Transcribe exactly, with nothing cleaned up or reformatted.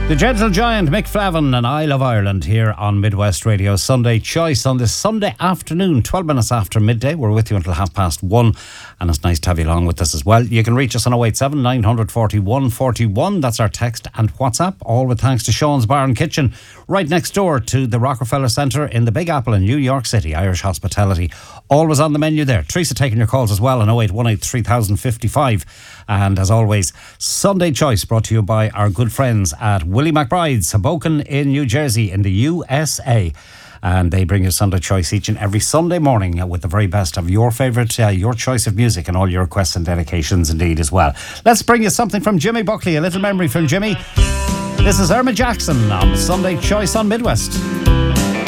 The gentle giant Mick Flavin and I Love Ireland here on Midwest Radio Sunday Choice on this Sunday afternoon, twelve minutes after midday. We're with you until half past one, and it's nice to have you along with us as well. You can reach us on oh eight seven, nine four one, four one. That's our text and WhatsApp, all with thanks to Sean's Bar and Kitchen, right next door to the Rockefeller Centre in the Big Apple in New York City. Irish hospitality, always on the menu there. Teresa taking your calls as well on oh eight one eight, three thousand fifty-five. And as always, Sunday Choice brought to you by our good friends at Willie McBride's, Hoboken in New Jersey in the U S A. And they bring you Sunday Choice each and every Sunday morning with the very best of your favourite, uh, your choice of music and all your requests and dedications indeed as well. Let's bring you something from Jimmy Buckley, a little memory from Jimmy. This is Irma Jackson on Sunday Choice on Midwest.